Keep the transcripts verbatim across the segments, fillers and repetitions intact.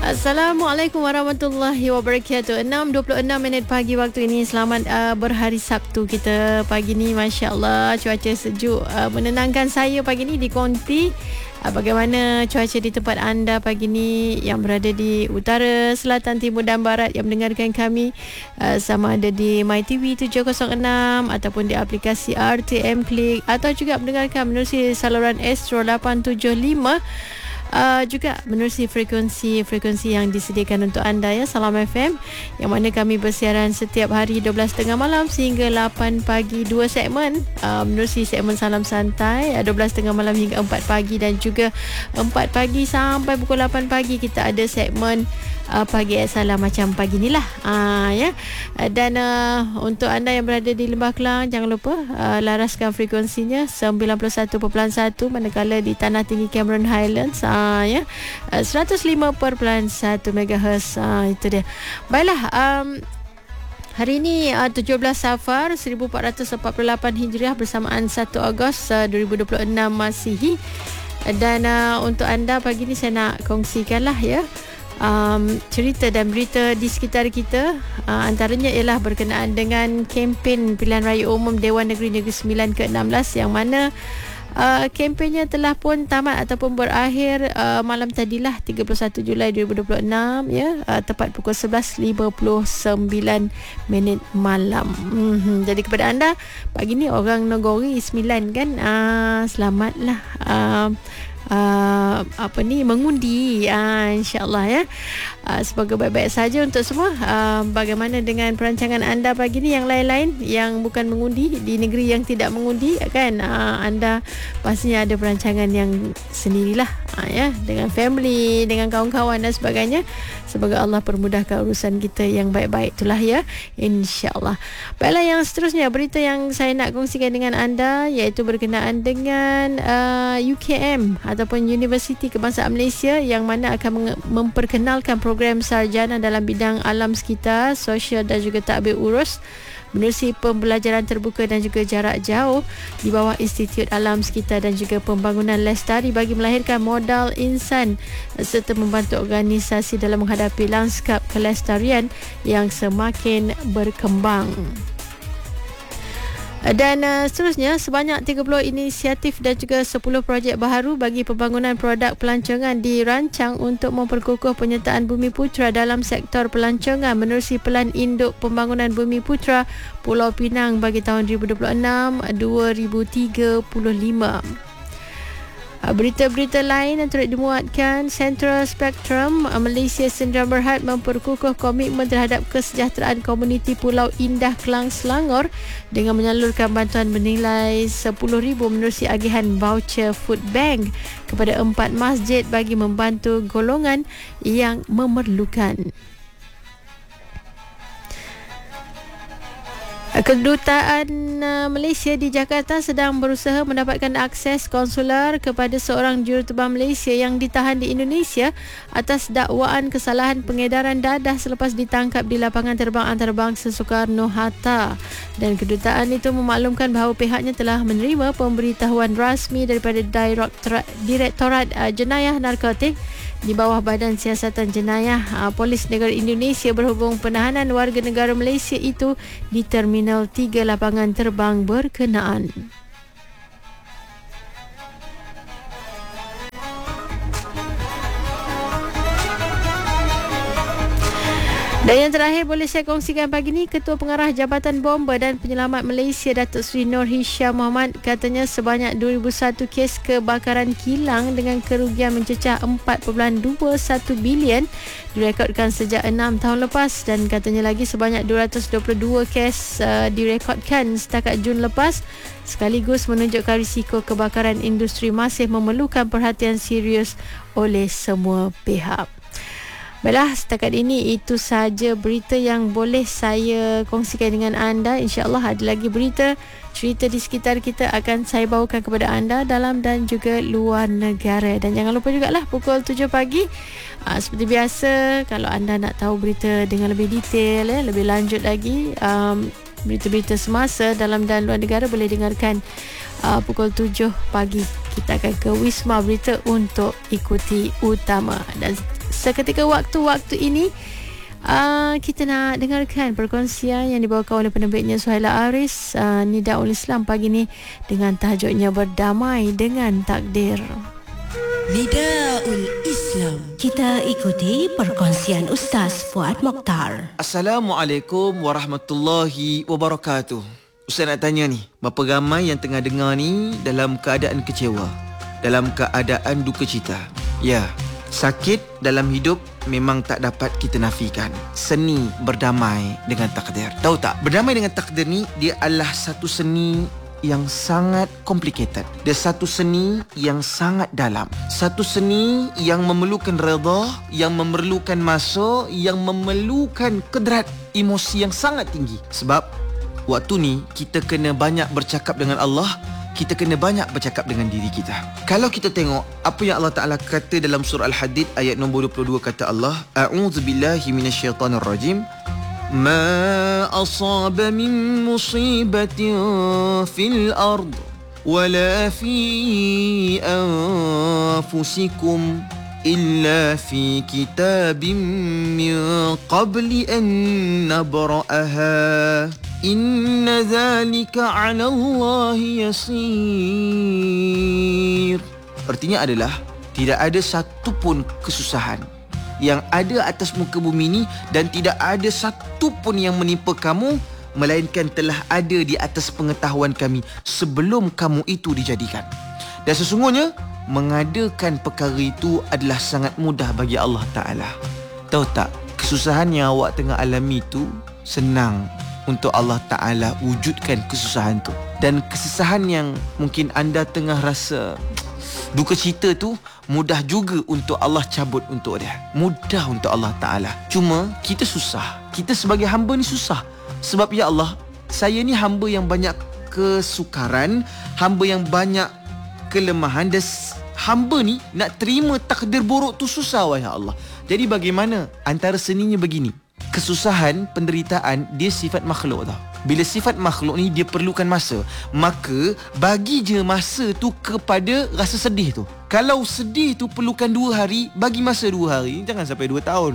Assalamualaikum warahmatullahi wabarakatuh. enam dua puluh enam minit pagi waktu ini. Selamat uh, berhari Sabtu kita pagi ni. Masya Allah, cuaca sejuk uh, menenangkan saya pagi ni di Konti. Uh, bagaimana cuaca di tempat anda pagi ni yang berada di utara, selatan, timur dan barat yang mendengarkan kami, uh, sama ada di MyTV tujuh kosong enam ataupun di aplikasi R T M Click, atau juga mendengarkan menerusi saluran Astro lapan tujuh lima. Uh, juga menerusi frekuensi-frekuensi yang disediakan untuk anda ya, Salam F M, yang mana kami bersiaran setiap hari dua belas tiga puluh malam sehingga lapan pagi, dua segmen, uh, menerusi segmen Salam Santai uh, dua belas tiga puluh malam hingga empat pagi, dan juga empat pagi sampai pukul lapan pagi kita ada segmen uh, Pagi Salam macam pagi ni lah, uh, ya. uh, dan uh, untuk anda yang berada di Lembah Kelang, jangan lupa uh, laraskan frekuensinya sembilan puluh satu perpuluhan satu, manakala di Tanah Tinggi Cameron Highlands uh, ya uh, seratus lima perpuluhan satu megahertz. uh, itu dia. Baiklah, um, hari ini uh, tujuh belas Safar seribu empat ratus empat puluh lapan Hijriah bersamaan satu Ogos uh, dua ribu dua puluh enam Masihi. Dan uh, untuk anda pagi ni saya nak kongsikanlah ya um, cerita dan berita di sekitar kita. uh, antaranya ialah berkenaan dengan kempen pilihan raya umum Dewan Negeri Negeri Sembilan ke enam belas, yang mana Uh, kempennya telah pun tamat ataupun berakhir uh, malam tadilah tiga puluh satu Julai dua ribu dua puluh enam ya, uh, tepat pukul sebelas lima puluh sembilan minit malam. Mm-hmm. Jadi kepada anda pagi ni orang negeri sembilan kan, uh, selamatlah uh, Uh, apa ni mengundi, uh, insya-Allah ya. Uh, semoga baik-baik saja untuk semua. Uh, bagaimana dengan perancangan anda pagi ni yang lain-lain yang bukan mengundi, di negeri yang tidak mengundi kan? Uh, anda pastinya ada perancangan yang sendirilah, uh, ya, dengan family, dengan kawan-kawan dan sebagainya. Semoga Allah permudahkan urusan kita yang baik-baik itulah ya, insya-Allah. Baiklah, yang seterusnya berita yang saya nak kongsikan dengan anda iaitu berkenaan dengan uh, U K M ataupun Universiti Kebangsaan Malaysia, yang mana akan memperkenalkan program sarjana dalam bidang alam sekitar, sosial dan juga tadbir urus menerusi pembelajaran terbuka dan juga jarak jauh di bawah Institut Alam Sekitar dan juga Pembangunan Lestari bagi melahirkan modal insan serta membantu organisasi dalam menghadapi lanskap kelestarian yang semakin berkembang. Dan uh, seterusnya, sebanyak tiga puluh inisiatif dan juga sepuluh projek baharu bagi pembangunan produk pelancongan dirancang untuk memperkukuh penyertaan Bumi Putra dalam sektor pelancongan menerusi Pelan Induk Pembangunan Bumi Putra Pulau Pinang bagi tahun dua ribu dua puluh enam hingga dua ribu tiga puluh lima. Berita-berita lain yang turut dimuatkan, Central Spectrum Malaysia Sdn Bhd memperkukuh komitmen terhadap kesejahteraan komuniti Pulau Indah Kelang Selangor dengan menyalurkan bantuan bernilai sepuluh ribu menerusi agihan voucher food bank kepada empat masjid bagi membantu golongan yang memerlukan. Kedutaan Malaysia di Jakarta sedang berusaha mendapatkan akses konsular kepada seorang juruterbang Malaysia yang ditahan di Indonesia atas dakwaan kesalahan pengedaran dadah selepas ditangkap di lapangan terbang antarabangsa Soekarno-Hatta. Dan kedutaan itu memaklumkan bahawa pihaknya telah menerima pemberitahuan rasmi daripada Direktorat, Direktorat uh, Jenayah Narkotik di bawah Badan Siasatan Jenayah uh, Polis Negara Indonesia berhubung penahanan warga negara Malaysia itu di Terminal tiga lapangan terbang berkenaan. Dan yang terakhir boleh saya kongsikan pagi ni, Ketua Pengarah Jabatan Bomba dan Penyelamat Malaysia Datuk Seri Nur Hisham Mohamad katanya sebanyak dua ribu satu kes kebakaran kilang dengan kerugian mencecah empat perpuluhan dua satu bilion direkodkan sejak enam tahun lepas, dan katanya lagi sebanyak dua ratus dua puluh dua kes uh, direkodkan setakat Jun lepas, sekaligus menunjukkan risiko kebakaran industri masih memerlukan perhatian serius oleh semua pihak. Baiklah, setakat ini itu saja berita yang boleh saya kongsikan dengan anda. InsyaAllah ada lagi berita, cerita di sekitar kita akan saya bawakan kepada anda dalam dan juga luar negara. Dan jangan lupa jugalah pukul tujuh pagi, aa, seperti biasa, kalau anda nak tahu berita dengan lebih detail, ya, lebih lanjut lagi, um, berita-berita semasa dalam dan luar negara, boleh dengarkan uh, pukul tujuh pagi. Kita akan ke Wisma Berita untuk ikuti utama. Dan Seketika waktu-waktu ini Uh, kita nak dengarkan perkongsian yang dibawakan oleh penerbitnya Suhaila Aris, uh, Nidaul Islam pagi ni dengan tajuknya Berdamai dengan Takdir. Nidaul Islam. Kita ikuti perkongsian Ustaz Fuad Mokhtar. Assalamualaikum warahmatullahi wabarakatuh. Ustaz nak tanya ni, berapa ramai yang tengah dengar ni dalam keadaan kecewa, dalam keadaan duka cita? Ya, sakit dalam hidup memang tak dapat kita nafikan. Seni berdamai dengan takdir. Tahu tak? Berdamai dengan takdir ni, dia adalah satu seni yang sangat complicated. Dia satu seni yang sangat dalam. Satu seni yang memerlukan redha, yang memerlukan masa, yang memerlukan kedrat emosi yang sangat tinggi. Sebab waktu ni kita kena banyak bercakap dengan Allah, kita kena banyak bercakap dengan diri kita. Kalau kita tengok apa yang Allah Ta'ala kata dalam surah Al-Hadid ayat nombor dua puluh dua, kata Allah, A'udzubillahi minasyaitanirrajim. Ma asaba min musibatin fil ard wala fi anfusikum illa fi kitabim min qabli an nabra'aha. Inna dhalika 'ala Allah yasir. Artinya adalah tidak ada satu pun kesusahan yang ada atas muka bumi ini, dan tidak ada satu pun yang menimpa kamu melainkan telah ada di atas pengetahuan kami sebelum kamu itu dijadikan. Dan sesungguhnya mengadakan perkara itu adalah sangat mudah bagi Allah Ta'ala. Tahu tak, kesusahan yang awak tengah alami itu senang untuk Allah Ta'ala wujudkan kesusahan tu. Dan kesusahan yang mungkin anda tengah rasa duka cita tu, mudah juga untuk Allah cabut untuk dia. Mudah untuk Allah Ta'ala. Cuma kita susah. Kita sebagai hamba ni susah. Sebab ya Allah, saya ni hamba yang banyak kesukaran, hamba yang banyak kelemahan, dan hamba ni nak terima takdir buruk tu susah, wahai Allah. Jadi bagaimana? Antara seninya begini. Kesusahan, penderitaan, dia sifat makhluk tau. Bila sifat makhluk ni, dia perlukan masa. Maka bagi je masa tu kepada rasa sedih tu. Kalau sedih tu perlukan dua hari, bagi masa dua hari. Jangan sampai dua tahun.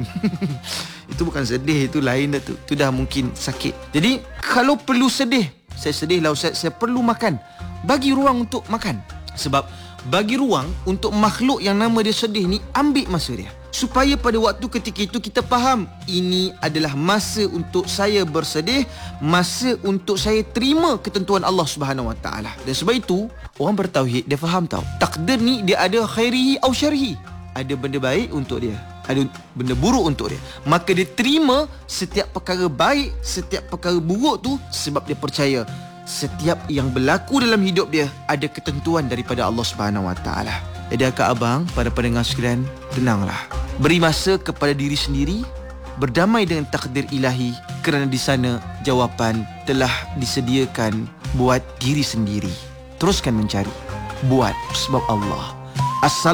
Itu bukan sedih, itu lain dah tu. Itu dah mungkin sakit. Jadi kalau perlu sedih, saya sedih lah Ustaz, saya perlu makan, bagi ruang untuk makan. Sebab bagi ruang untuk makhluk yang nama dia sedih ni, ambil masa dia. Supaya pada waktu ketika itu kita faham, ini adalah masa untuk saya bersedih, masa untuk saya terima ketentuan Allah Subhanahu Wa Taala. Dan sebab itu orang bertauhid dia faham tau, takdir ni dia ada khairihi au syarrihi. Ada benda baik untuk dia, ada benda buruk untuk dia. Maka dia terima setiap perkara baik, setiap perkara buruk tu, sebab dia percaya setiap yang berlaku dalam hidup dia ada ketentuan daripada Allah Subhanahu Wa Taala. Jadi akak abang, para pendengar sekalian, tenanglah. Beri masa kepada diri sendiri, berdamai dengan takdir ilahi, kerana di sana jawapan telah disediakan buat diri sendiri. Teruskan mencari, buat sebab Allah.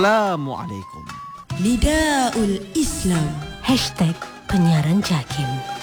Assalamualaikum. Nidaul Islam. Hashtag Penyiaran Jakim.